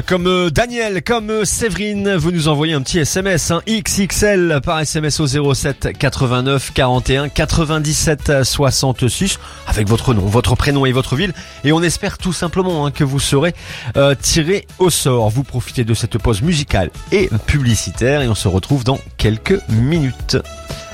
Comme Daniel, comme Séverine, vous nous envoyez un petit SMS, XXL par SMS au 07 89 41 97 66 avec votre nom, votre prénom et votre ville. Et on espère tout simplement que vous serez tiré au sort. Vous profitez de cette pause musicale et publicitaire et on se retrouve dans quelques minutes.